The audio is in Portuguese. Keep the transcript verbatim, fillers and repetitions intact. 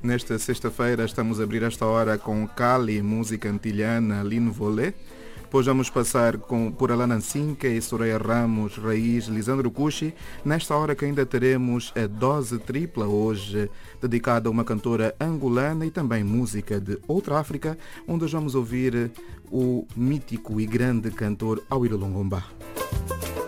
Nesta sexta-feira estamos a abrir esta hora com Cali, música antilhana, Lino Volé. Depois vamos passar com, por Alana Sinca e Soraya Ramos, Raiz, Lisandro Cucci. Nesta hora que ainda teremos a dose tripla hoje, dedicada a uma cantora angolana e também música de outra África, onde vamos ouvir o mítico e grande cantor Awilo Longomba.